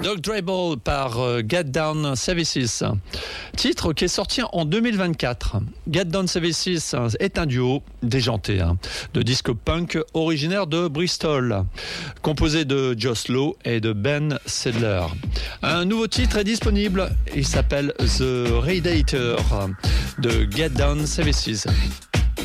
Doug Drable par Get Down Services. Titre qui est sorti en 2024. Get Down Services est un duo déjanté de disco punk originaire de Bristol, composé de Joss Lowe et de Ben Sedler. Un nouveau titre est disponible. Il s'appelle The Radiator de Get Down Services.